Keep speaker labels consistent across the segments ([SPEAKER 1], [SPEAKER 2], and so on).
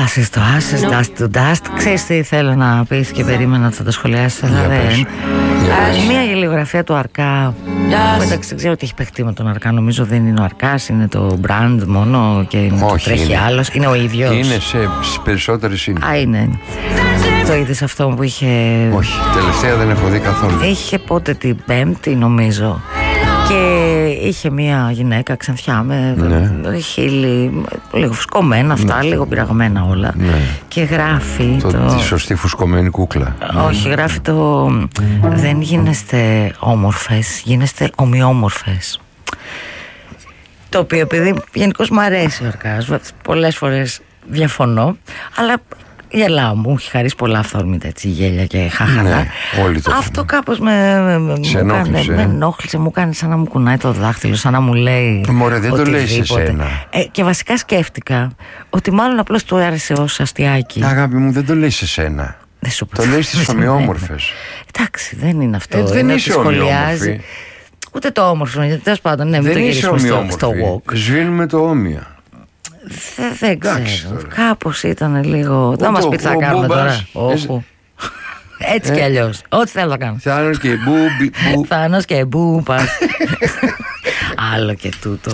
[SPEAKER 1] Dust to Dust. Ξέρεις τι θέλω να πεις και περίμενα ότι θα το σχολιάσεις, αλλά δεν. Μία γελιογραφία του Αρκά. Εντάξει, δεν ξέρω τι έχει παιχτεί με τον Αρκά. Νομίζω δεν είναι ο Αρκάς, είναι το brand μόνο και τρέχει άλλος. Είναι ο ίδιος.
[SPEAKER 2] Είναι σε περισσότερες είναι.
[SPEAKER 1] Α, είναι. Το είδες αυτό που είχε?
[SPEAKER 2] Όχι, τελευταία δεν έχω δει καθόλου.
[SPEAKER 1] Είχε πότε την Πέμπτη νομίζω. Και είχε μια γυναίκα ξανθιά με χείλη λίγο φουσκωμένα αυτά, λίγο πειραγμένα όλα. Και γράφει
[SPEAKER 2] τη σωστή φουσκωμένη κούκλα.
[SPEAKER 1] Όχι, γράφει δεν γίνεστε όμορφες, γίνεστε ομοιόμορφες. Το οποίο, επειδή γενικώς μου αρέσει ο Αρκάς, πολλές φορές διαφωνώ, αλλά γελάω, μου έχει χαρίσει πολλά αυθόρμητα έτσι γέλια και χάχαρα.
[SPEAKER 2] Ναι, όλοι το
[SPEAKER 1] αυτό κάπως με ενόχλησε, μου κάνει σαν να μου κουνάει το δάχτυλο, σαν να μου λέει.
[SPEAKER 2] Μωρέ, δεν το λέει σε σένα.
[SPEAKER 1] Και βασικά σκέφτηκα ότι μάλλον απλώς του άρεσε ως αστιάκι.
[SPEAKER 2] Αγάπη μου, δεν το λέει σε σένα. Το λέει στις ομοιόμορφες.
[SPEAKER 1] Εντάξει, δεν είναι αυτό.
[SPEAKER 2] Δεν είσαι ομοιόμορφη.
[SPEAKER 1] Ούτε το όμορφο, γιατί τέλος πάντων, ναι, μην το γυρίσουμε στο walk.
[SPEAKER 2] Σβήνουμε το όμοια.
[SPEAKER 1] Δεν ξέρω. Κάπως ήταν λίγο. Δεν μας πει τι θα κάνουμε τώρα. Όχι. Έτσι κι αλλιώς. Ό,τι θέλω να κάνω.
[SPEAKER 2] Θάνος και μπου.
[SPEAKER 1] Θάνος και μπου. Άλλο και τούτο.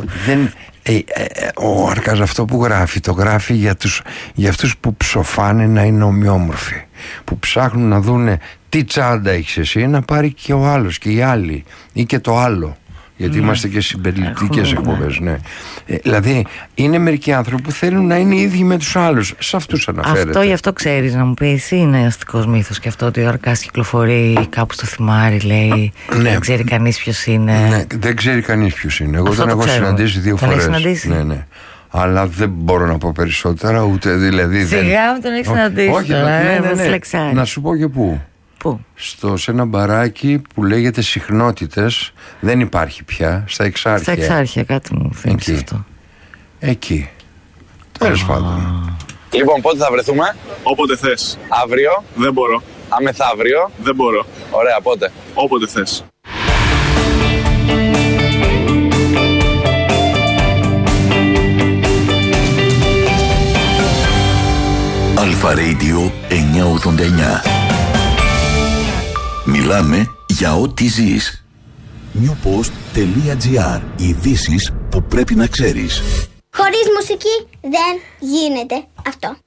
[SPEAKER 2] Ο Αρκάς αυτό που γράφει, το γράφει για αυτούς που ψοφάνε να είναι ομοιόμορφοι. Που ψάχνουν να δούνε τι τσάντα έχεις εσύ, να πάρει και ο άλλος και οι άλλοι ή και το άλλο. Γιατί είμαστε και συμπεριληπτικές εκπομπές, ναι. Δηλαδή, είναι μερικοί άνθρωποι που θέλουν να είναι οι ίδιοι με τους άλλους. Σε αυτούς αναφέρεται.
[SPEAKER 1] Αυτό γι' αυτό ξέρεις να μου πεις, είναι αστικός μύθος και αυτό ότι ο Αρκάς κυκλοφορεί κάπου στο θυμάρι, λέει. Ναι. Δεν ξέρει κανείς ποιος είναι.
[SPEAKER 2] Ναι, δεν ξέρει κανείς ποιος είναι. Εγώ τον έχω συναντήσει 2 φορές. Ναι. Αλλά δεν μπορώ να πω περισσότερα, ούτε δηλαδή.
[SPEAKER 1] Σιγά μου τον έχει συναντήσει.
[SPEAKER 2] Όχι, ναι. Να σου πω και πού.
[SPEAKER 1] Πού?
[SPEAKER 2] Σε ένα μπαράκι που λέγεται Συχνότητες. Δεν υπάρχει πια. Στα Εξάρχεια.
[SPEAKER 1] Στα Εξάρχεια, κάτι μου θύμισε αυτό.
[SPEAKER 2] Εκεί. Τέλος πάντων.
[SPEAKER 3] Λοιπόν, πότε θα βρεθούμε?
[SPEAKER 4] Όποτε θες.
[SPEAKER 3] Αύριο?
[SPEAKER 4] Δεν μπορώ.
[SPEAKER 3] Αμεθαύριο?
[SPEAKER 4] Δεν μπορώ.
[SPEAKER 3] Ωραία, πότε?
[SPEAKER 4] Όποτε θες.
[SPEAKER 5] Αλφα Radio 989. Μιλάμε για ό,τι ζεις. Newpost.gr. Ειδήσεις που πρέπει να ξέρεις.
[SPEAKER 6] Χωρίς μουσική δεν γίνεται αυτό.